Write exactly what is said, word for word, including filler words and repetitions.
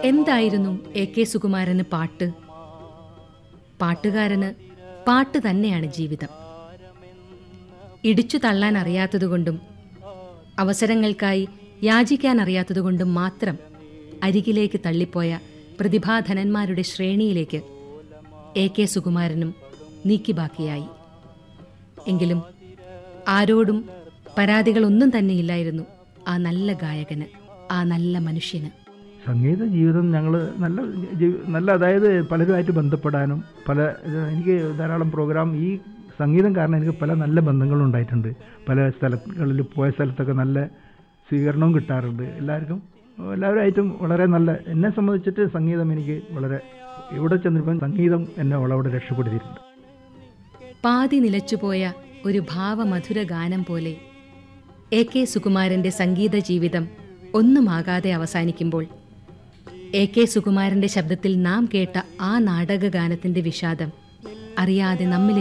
എന്തായിരുന്നു A K സുകുമാരന് പാട്ട്? പാട്ടുകാരന് പാട്ട് തന്നെയാണ് ജീവിതം. ഇടിച്ചു തള്ളാൻ അറിയാത്തതുകൊണ്ടും അവസരങ്ങൾക്കായി യാചിക്കാൻ അറിയാത്തതുകൊണ്ടും മാത്രം അരികിലേക്ക് തള്ളിപ്പോയ പ്രതിഭാധനന്മാരുടെ ശ്രേണിയിലേക്ക് എ കെ സുകുമാരനും നീക്കിബാക്കിയായി. എങ്കിലും ആരോടും പരാതികളൊന്നും തന്നെയില്ലായിരുന്നു ആ നല്ല ഗായകന്, ആ നല്ല മനുഷ്യന്. സംഗീത ജീവിതം ഞങ്ങൾ നല്ല നല്ല അതായത് പലരുമായിട്ട് ബന്ധപ്പെടാനും പല എനിക്ക് ധാരാളം പ്രോഗ്രാം ഈ സംഗീതം കാരണം എനിക്ക് പല നല്ല ബന്ധങ്ങളും ഉണ്ടായിട്ടുണ്ട്. പല സ്ഥലങ്ങളിൽ പോയ സ്ഥലത്തൊക്കെ നല്ല സ്വീകരണവും കിട്ടാറുണ്ട്. എല്ലാവർക്കും എല്ലാവരുമായിട്ടും വളരെ നല്ല, എന്നെ സംബന്ധിച്ചിട്ട് സംഗീതം എനിക്ക് വളരെ, എവിടെ ചെന്നിപ്പം സംഗീതം എന്നെ വളവിടെ രക്ഷപ്പെടുത്തിയിട്ടുണ്ട്. പാതി നിലച്ചുപോയ ഒരു ഭാവമധുര ഗാനം പോലെ എ കെ സുകുമാരന്റെ സംഗീത ജീവിതം ഒന്നുമാകാതെ അവസാനിക്കുമ്പോൾ എ കെ സുകുമാരന്റെ ശബ്ദത്തിൽ നാം കേട്ട ആ നാടകഗാനത്തിന്റെ വിഷാദം അറിയാതെ നമ്മിൽ